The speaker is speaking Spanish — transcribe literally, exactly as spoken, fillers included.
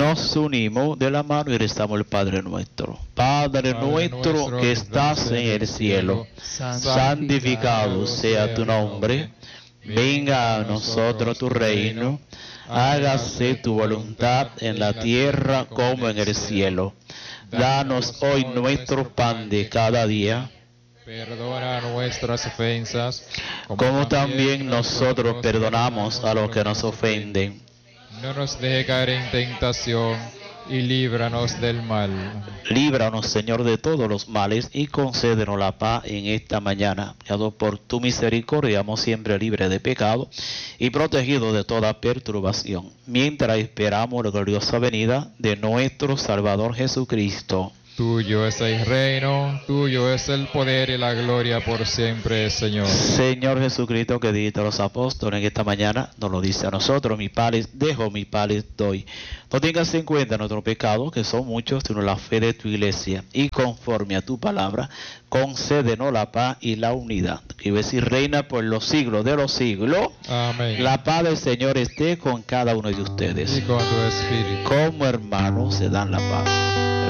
nos unimos de la mano y rezamos el Padre nuestro. Padre, Padre nuestro, nuestro que estás en el cielo, santificado sea tu nombre. Venga a nosotros tu reino. Hágase tu voluntad en la tierra como en el cielo. Danos hoy nuestro pan de cada día. Perdona nuestras ofensas, como, como también nosotros perdonamos a los que nos ofenden. No nos dejes caer en tentación y líbranos del mal. Líbranos, Señor, de todos los males y concédenos la paz en esta mañana. Dado por tu misericordia, seamos siempre libres de pecado y protegidos de toda perturbación, mientras esperamos la gloriosa venida de nuestro Salvador Jesucristo. Tuyo es el reino, tuyo es el poder y la gloria por siempre, Señor. Señor Jesucristo, que dijiste a los apóstoles en esta mañana, nos lo dice a nosotros: mi paz les dejo, mi paz les doy. No tengas en cuenta nuestros pecados, que son muchos, sino la fe de tu iglesia. Y conforme a tu palabra, concédenos la paz y la unidad. Que ves y reina por los siglos de los siglos. Amén. La paz del Señor esté con cada uno de ustedes. Y con tu espíritu. Como hermanos se dan la paz.